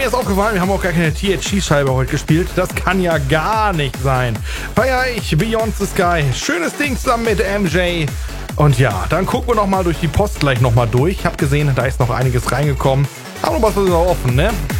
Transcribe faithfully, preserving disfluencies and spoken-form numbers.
ist aufgefallen, wir haben auch gar keine T H C-Scheibe heute gespielt. Das kann ja gar nicht sein. Feier ich Beyond the Sky. Schönes Ding zusammen mit M J. Und ja, dann gucken wir nochmal durch die Post gleich nochmal durch. Ich habe gesehen, da ist noch einiges reingekommen. Aber was ist noch offen, ne?